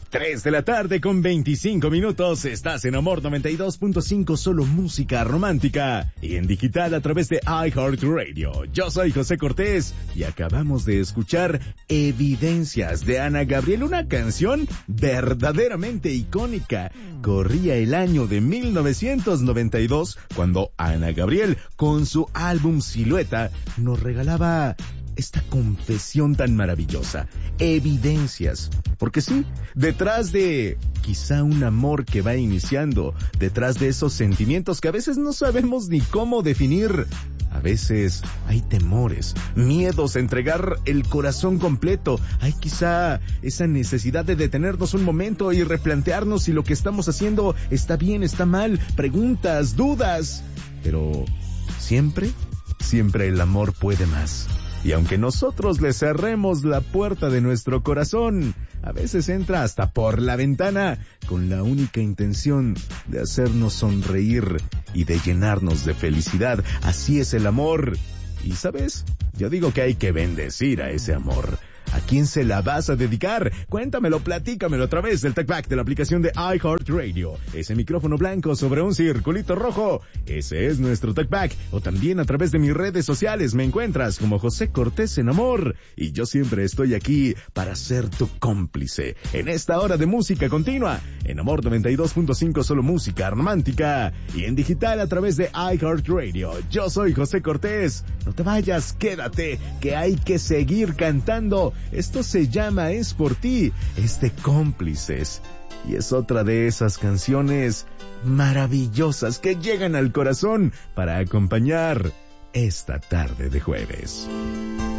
3 de la tarde con 25 minutos. Estás en Amor 92.5, solo música romántica. Y en digital a través de iHeartRadio. Yo soy José Cortés y acabamos de escuchar Evidencias de Ana Gabriel, una canción verdaderamente icónica. Corría el año de 1992 cuando Ana Gabriel, con su álbum Silueta, nos regalaba esta confesión tan maravillosa, Evidencias. Porque sí, detrás de quizá un amor que va iniciando, detrás de esos sentimientos que a veces no sabemos ni cómo definir, a veces hay temores, miedos a entregar el corazón completo. Hay quizá esa necesidad de detenernos un momento y replantearnos si lo que estamos haciendo está bien, está mal, preguntas, dudas. Pero siempre el amor puede más. Y aunque nosotros le cerremos la puerta de nuestro corazón, a veces entra hasta por la ventana con la única intención de hacernos sonreír y de llenarnos de felicidad. Así es el amor. Y ¿sabes? Yo digo que hay que bendecir a ese amor. ¿A quién se la vas a dedicar? Cuéntamelo, platícamelo a través del TalkBack de la aplicación de iHeartRadio. Ese micrófono blanco sobre un circulito rojo, ese es nuestro TalkBack. O también a través de mis redes sociales me encuentras como José Cortés en Amor. Y yo siempre estoy aquí para ser tu cómplice en esta hora de música continua. En Amor 92.5, solo música romántica. Y en digital a través de iHeartRadio. Yo soy José Cortés. No te vayas, quédate, que hay que seguir cantando. Esto se llama Es por ti, es de Cómplices. Y es otra de esas canciones maravillosas que llegan al corazón para acompañar esta tarde de jueves.